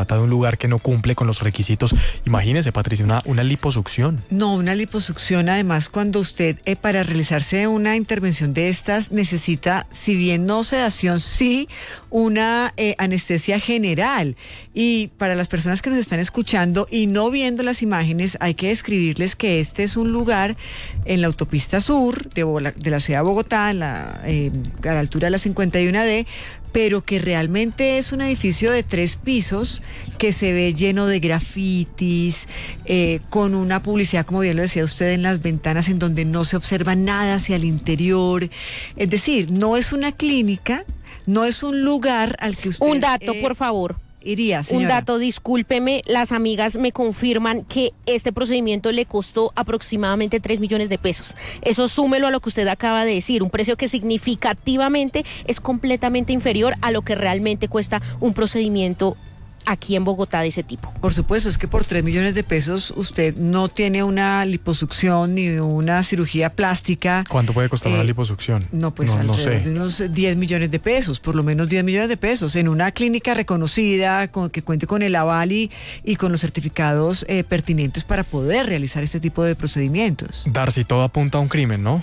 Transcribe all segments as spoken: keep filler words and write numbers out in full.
trata de un lugar que no cumple con los requisitos. Imagínese, Patricia, una, una liposucción. No, una liposucción, además, cuando usted eh, para realizarse una intervención de estas necesita, si bien no sedación, sí una eh, anestesia general. Y para las personas que nos están escuchando y no viendo las imágenes, hay que describirles que este es un lugar en la autopista sur de, Bo- de la ciudad de Bogotá, en la, eh, a la altura de la cincuenta y uno D, pero que realmente es un edificio de tres pisos que se ve lleno de grafitis, eh, con una publicidad, como bien lo decía usted, en las ventanas en donde no se observa nada hacia el interior. Es decir, no es una clínica, no es un lugar al que usted... Un dato, eh, por favor. Iría, señora. Un dato, discúlpeme, las amigas me confirman que este procedimiento le costó aproximadamente tres millones de pesos. Eso súmelo a lo que usted acaba de decir, un precio que significativamente es completamente inferior a lo que realmente cuesta un procedimiento aquí en Bogotá de ese tipo. Por supuesto, es que por tres millones de pesos usted no tiene una liposucción ni una cirugía plástica. ¿Cuánto puede costar eh, una liposucción? No, pues no, no alrededor sé. de unos diez millones de pesos, por lo menos diez millones de pesos, en una clínica reconocida, con, que cuente con el aval y, y con los certificados eh, pertinentes para poder realizar este tipo de procedimientos. Darcy, todo apunta a un crimen, ¿no?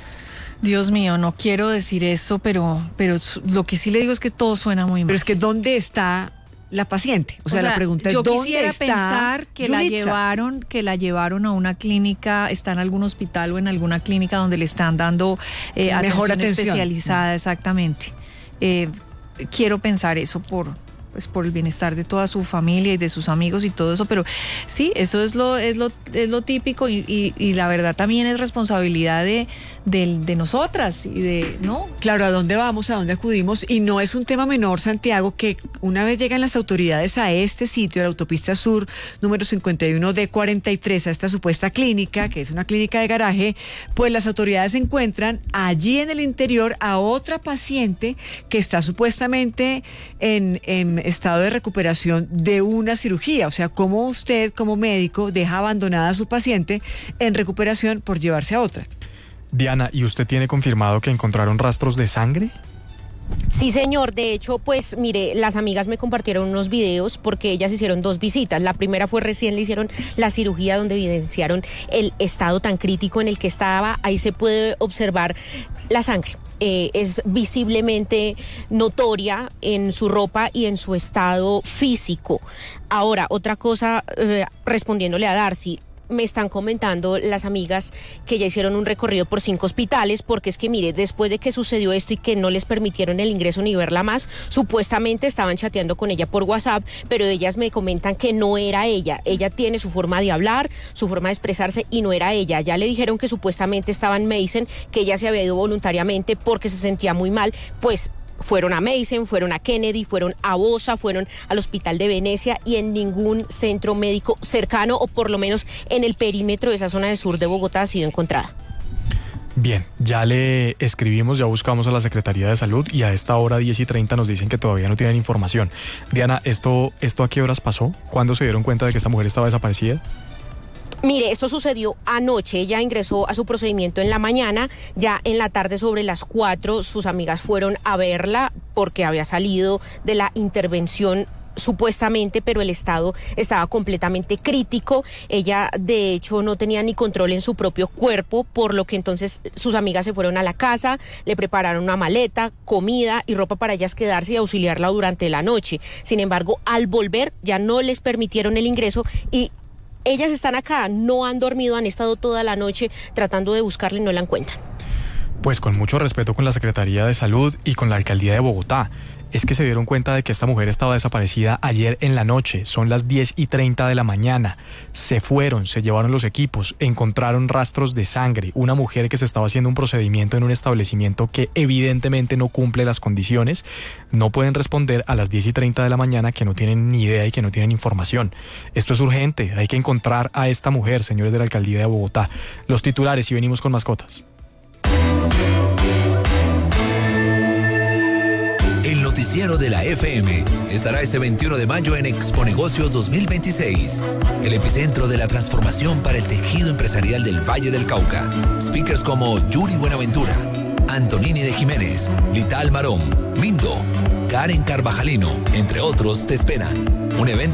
Dios mío, no quiero decir eso, pero, pero lo que sí le digo es que todo suena muy mal. Pero es que ¿dónde está la paciente? O sea, O sea, la pregunta es, yo ¿dónde quisiera está pensar que la Yulitza? llevaron, que la llevaron a una clínica, está en algún hospital o en alguna clínica donde le están dando eh, Mejor atención, atención. especializada, exactamente. Eh, quiero pensar eso por, pues, por el bienestar de toda su familia y de sus amigos y todo eso, pero sí, eso es lo, es lo, es lo típico y, y, y la verdad también es responsabilidad de, de, de nosotras y de, ¿no? Claro, ¿a dónde vamos? ¿A dónde acudimos? Y no es un tema menor, Santiago, que una vez llegan las autoridades a este sitio, a la autopista sur, número cincuenta y uno D cuarenta y tres, a esta supuesta clínica, que es una clínica de garaje, pues las autoridades encuentran allí en el interior a otra paciente que está supuestamente en, en estado de recuperación de una cirugía. O sea, ¿cómo usted, como médico, deja abandonada a su paciente en recuperación por llevarse a otra? Diana, ¿y usted tiene confirmado que encontraron rastros de sangre? Sí, señor. De hecho, pues mire, las amigas me compartieron unos videos porque ellas hicieron dos visitas. La primera fue recién le hicieron la cirugía donde evidenciaron el estado tan crítico en el que estaba. Ahí se puede observar la sangre. Eh, es visiblemente notoria en su ropa y en su estado físico. Ahora, otra cosa, eh, respondiéndole a Darcy, me están comentando las amigas que ya hicieron un recorrido por cinco hospitales, porque es que mire, después de que sucedió esto y que no les permitieron el ingreso ni verla más, supuestamente estaban chateando con ella por WhatsApp, pero ellas me comentan que no era ella. Ella tiene su forma de hablar, su forma de expresarse y no era ella. Ya le dijeron que supuestamente estaba en Mason, que ella se había ido voluntariamente porque se sentía muy mal, pues fueron a Mason, fueron a Kennedy, fueron a Bosa, fueron al Hospital de Venecia y en ningún centro médico cercano o por lo menos en el perímetro de esa zona del sur de Bogotá ha sido encontrada. Bien, ya le escribimos, ya buscamos a la Secretaría de Salud y a esta hora diez y treinta nos dicen que todavía no tienen información. Diana, ¿esto, esto a qué horas pasó? ¿Cuándo se dieron cuenta de que esta mujer estaba desaparecida? Mire, esto sucedió anoche, ella ingresó a su procedimiento en la mañana, ya en la tarde sobre las cuatro sus amigas fueron a verla porque había salido de la intervención supuestamente, pero el estado estaba completamente crítico. Ella de hecho no tenía ni control en su propio cuerpo, por lo que entonces sus amigas se fueron a la casa, le prepararon una maleta, comida y ropa para ellas quedarse y auxiliarla durante la noche. Sin embargo, al volver ya no les permitieron el ingreso y ellas están acá, no han dormido, han estado toda la noche tratando de buscarla y no la encuentran. Pues con mucho respeto con la Secretaría de Salud y con la Alcaldía de Bogotá. Es que se dieron cuenta de que esta mujer estaba desaparecida ayer en la noche, son las diez y treinta de la mañana. Se fueron, se llevaron los equipos, encontraron rastros de sangre. Una mujer que se estaba haciendo un procedimiento en un establecimiento que evidentemente no cumple las condiciones. No pueden responder a las diez y treinta de la mañana que no tienen ni idea y que no tienen información. Esto es urgente, hay que encontrar a esta mujer, señores de la Alcaldía de Bogotá. Los titulares y venimos con mascotas. El noticiero de la F M estará este veintiuno de mayo en Exponegocios dos mil veintiséis, el epicentro de la transformación para el tejido empresarial del Valle del Cauca. Speakers como Yuri Buenaventura, Antonini de Jiménez, Lital Marón, Mindo, Karen Carvajalino, entre otros, te esperan. Un evento